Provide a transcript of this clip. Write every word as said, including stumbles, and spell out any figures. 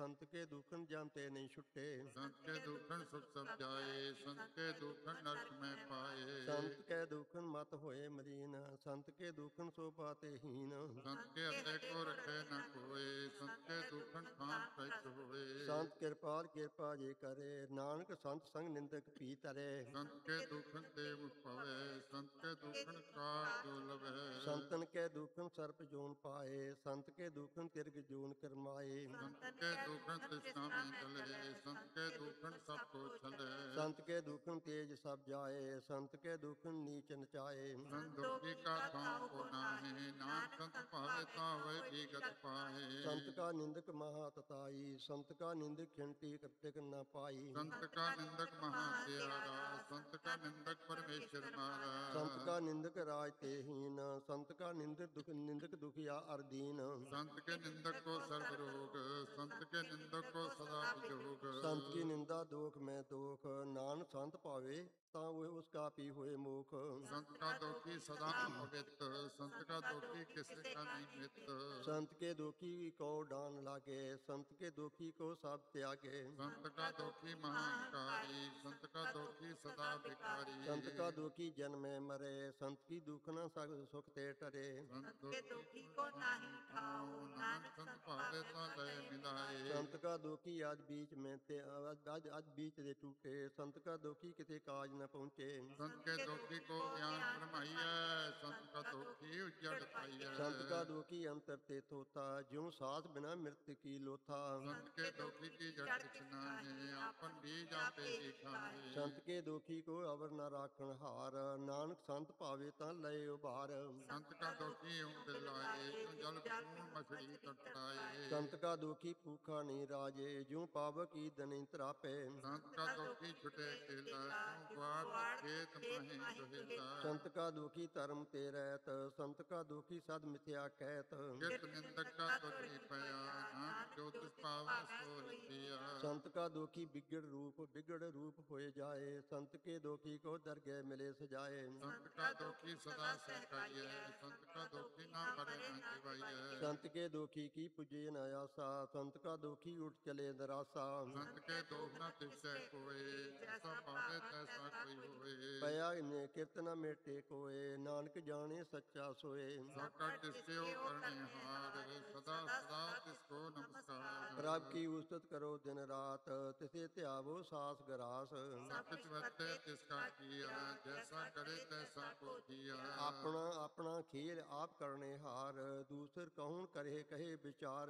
ਸੰਤ ਕੇ ਦੁਖਨ ਜਮ ਤੇ ਨਹੀਂ ਛੁੱਟੇ। ਸੰਤ ਕੇ ਦੁਖਨ ਸੁਖ ਸਭ ਜਾਏ, ਸੰਤ ਕੇ ਦੁਖਨ ਨਰਕ ਮੈਂ ਪਾਏ। ਸੰਤ ਕੈ ਦੁਖਨ ਮਤ ਹੋਏ ਮਲੀਨ, ਸੰਤ ਕੇ ਦੁਖਨ ਸੋ ਪਾਤੇ ਹੀਨ। ਸੰਤ ਕੇ ਅਤੇ ਕੋ ਰਖੇ ਨ ਕੋਏ, ਸੰਤ ਕੇ ਦੁਖਨ ਖਾਨ ਪੈਚ ਹੋਏ। ਸੰਤ ਕਿਰਪਾਲ ਕਿਰਪਾ ਜੇ ਕਰੇ, ਨਾਨਕ ਸੰਤ ਸੰਗ ਨਿੰਦਕ ਭੀ ਤਰੇ। ਸੰਤ ਕੇ ਦੁਖਨ ਤੇ ਮੁਖ ਪਵੈ, ਸੰਤ ਕੇ ਦੁਖਨ ਕਾਰ ਜੋ ਲਵੈ। ਸੰਤਨ ਕੇ ਦੁਖਨ ਸਰਪ ਜੋਨ ਪਾਏ, ਸੰਤ ਕੇ ਦੁਖਨ ਤਿਰਗ ਜੋਨ ਕਰਮਾਏ। ਸੰਤ ਕੇ ਦੁਖਨ ਤ੍ਰਿਸ਼ਨਾ ਮੈਂ ਜਲੇ, ਸੰਤ ਕੇ ਦੁਖਨ ਸਭ ਕੋ ਛਲੈ। ਸੰਤ ਕੇ ਦੁਖਨ ਤੇਜ ਸਭ ਜਾਏ, ਸੰਤ ਕੇ ਦੁਖਨ ਨੀਚ ਨਚਾਏ। ਸੰਤ ਦੁਖੀ ਕਾ ਥਾਉ ਕੋ ਨਾਹੀ, ਨਾਨਕ ਸੰਤ ਭਾਵੇ ਤਾਵੈ ਵਿਗਤ ਪਾਹੇ। ਸੰਤ ਸੰਤ ਕਾ ਨਿੰਦਕ ਮਹਾ ਤਤਾਈ, ਸੰਤ ਕਾ ਨਿੰਦਕ ਖਿੰਟੀ ਕਤਿਕ ਨ ਪਾਈ। ਸੰਤ ਕਾ ਨਿੰਦਕ ਮਹਾ ਪਿਆਰਾ, ਸੰਤ ਕਾ ਨਿੰਦਕ ਪਰਮੇਸ਼ਰ ਮਾਰਾ। ਸੰਤ ਕਾ ਨਿੰਦਕ ਰਾਜ ਤੇ ਹੀਨ, ਸੰਤ ਕਾ ਨਿੰਦਕ ਦੁਖ ਨਿੰਦਕ ਦੁਖਿਆ ਅਰਦੀਨ। ਸੰਤ ਕੇ ਨਿੰਦਕ ਕੋ ਸਰਬ ਰੋਗ, ਸੰਤ ਕੇ ਨਿੰਦਕ ਕੋ ਸਦਾ ਵਿਜੋਗ। ਸੰਤ ਕੀ ਨਿੰਦਾ ਦੋਖ ਮੈਂ ਦੋਖ, ਨਾਨਕ ਸੰਤ ਭਾਵੇ ਤਾਂ ਉਹ ਉਸ ਕਾ ਪੀ ਹੋਏ ਮੋਖ। ਸੰਤ ਕਾ ਦੋਖੀ ਸਦਾ ਅਪਵਿੱਤ, ਸੰਤ ਕਾ ਦੋਖੀ ਕਿਸੇ ਕਾ ਨਹੀਂ ਮਿੱਤ। ਸੰਤ ਕੇ ਦੋਖੀ ਕੋ ਡਾਨ ਲਾਗੇ, ਸੰਤ ਕੇ ਦੋਖੀ ਕੋ ਸਭ ਤਿਆਗੇ। ਸੰਤ ਕਾ ਦੋਖੀ ਮਹਾਂਕਾਰੀ, ਸੰਤ ਕਾ ਦੋਖੀ ਸਦਾ ਵਿਕਾਰੀ। ਸੰਤ ਕਾ ਦੋਖੀ ਜਨਮੇ ਮਰੇ, ਸੰਤ ਕੀ ਦੁਖ ਨ ਸਗ ਸੁਖ ਤੇ ਟਰੇ। ਸੰਤ ਕੇ ਦੋਖੀ ਕੋ ਨਾਹੀ ਠਾਉ, ਨਾਨਕ ਸੰਤ ਭਾਵੇ ਤਾਂ ਲੈ ਮਿਲਾਏ। ਸੰਤ ਕਾ ਦੋਖੀ ਅੱਜ ਬੀਚ ਮੈਂ ਤੇ ਅੱਜ ਅੱਜ ਬੀਚ ਦੇ ਟੂਟੇ, ਸੰਤ ਕਾ ਦੋਖੀ ਕਿਤੇ ਕਾਜ ਨ ਪਹੁੰਚੇ। ਸੰਤ ਕੇ ਦੋਖੀ ਕੋ ਗਿਆਨ ਫਰਮਾਈਐ, ਸੰਤ ਕਾ ਦੋਖੀ ਉਜੜ ਪਾਈਐ। ਸੰਤ ਕਾ ਦੋਖੀ ਅੰਤਰ ਤੇ ਤੋਤਾ, ਜਿਉ ਸਾਥ ਬਿਨਾ ਮਿਰਤ ਕੀ ਲੋਥਾ। ਸੰਤ ਕੇ ਦੋਖੀ ਕੀ ਜੜ ਕਿਛ ਨਾਹੀ, ਆਪਨ ਬੀਜ ਆਪੇ ਹੀ ਖਾਏ। ਸੰਤ ਕੇ ਦੋਖੀ ਕੋ ਅਵਰ ਨ ਰਾਖਣ ਹਾਰ, ਨਾਨਕ ਸੰਤ ਭਾਵੇ ਤਾਂ ਲਏ ਉਭਾਰ। ਸੰਤ ਕਾ ਦੋਖੀ ਊਂ ਬਿਲਾਏ, ਜਲ ਪੂਣ ਮਛਲੀ ਤਟਾਏ। ਸੰਤ ਕਾ ਦੋਖੀ ਭੂਖਾ ਨਹੀਂ ਰਾਜੇ, ਜਿਉ ਪਾਵਕ ਈਦ ਨਹੀਂ ਤਰਾਪੇ। ਸੰਤ ਕਾ ਦੋਖੀ ਛੁਟੇ ਕੇਲਾ, ਤੂੰ ਗਵਾੜ ਖੇਤ ਮਾਹੀ ਦੁਹਿਲਾ। ਸੰਤ ਕਾ ਦੋਖੀ ਧਰਮ ਤੇ ਰਹਿਤ, ਸੰਤ ਕਾ ਦੋਖੀ ਸਦ ਮਿਥਿਆ ਕਹਿਤ। ਕਿਤ ਨਿੰਦਕ ਕਾ ਤੁਝੀ ਪਿਆ, ਨਾਨਕ ਜੋ ਤਿਸ ਪਾਵੈ ਸੋ ਹਿਤਿਆ। ਸੰਤ ਕਾ ਦੋਖੀ ਬਿਗੜ ਰੂਪ ਬਿਗੜ ਰੂਪ ਹੋਏ ਜਾਏ, ਸੰਤ ਕੇ ਦੋਖੀ ਕੋ ਦਰਗਹਿ ਮਿਲੇ ਸਜਾਏ। ਸੰਤ ਕਾ ਦੋਖੀ ਸਦਾ ਸਹਿਕਾਈਐ, ਸੰਤ ਕਾ ਦੋਖੀ ਨਾ ਪਰੇ ਨ ਜਿਵਾਈਐ। ਸੰਤ ਕੇ ਦੋਖੀ ਕੀ ਪੁਜੇ ਨ ਆਸਾ, ਸੰਤ ਕਾ ਦੋਖੀ ਉਠ ਚਲੇ ਦਰਾਸਾ। ਸੰਤ ਕੇ ਦੋਖ ਨ ਤਿਸੈ ਕੋਏ, ਜੈਸਾ ਪਾਵੇ ਤੈਸਾ ਕੋਈ ਹੋਏ। ਪਿਆ ਨੇ ਕਿਰਤ ਨ ਮੇਟੇ ਕੋਏ, ਨਾਨਕ ਜਾਣੇ ਸੱਚਾ ਸੋਏ। ਸਾਕਾ ਤਿਸਿਓ ਕਰਨੇ ਹਾਰ, ਸਦਾ ਸਦਾ ਤਿਸ ਕੋ ਨਮਸਕਾਰ। ਪ੍ਰਭ ਕੀ ਉਸਤਤ ਕਰੋ ਦਿਨ ਰਾਤ, ਤਿਸੇ ਧਿਆਵੋ ਸਾਸ ਗਰਾਸ। ਸਤਿ ਵਰਤੇ ਤਿਸ ਕਾ ਕੀਆ, ਜੈਸਾ ਕਰੇ ਤੈਸਾ ਕੋ ਕੀਆ। ਆਪਣਾ ਆਪਣਾ ਖੇਲ ਆਪ ਕਰਨੇ ਹਾਰ, ਦੂਸਰ ਕੌਣ ਕਰੇ ਕਹੇ ਵਿਚਾਰ।